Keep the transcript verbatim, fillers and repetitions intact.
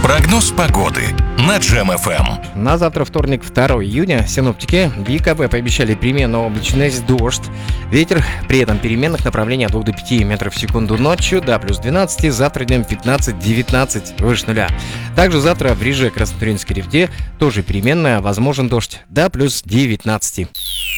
Прогноз погоды на Джем эф эм. На завтра, вторник, второго июня, синоптики в ЕКБ пообещали переменную облачность, дождь. Ветер при этом переменных направлений от двух до пяти метров в секунду ночью, до плюс двенадцать, завтра днем пятнадцать-девятнадцать, выше нуля. Также завтра в Риже, Краснотуринской рифте тоже переменная, возможен дождь, до плюс девятнадцать.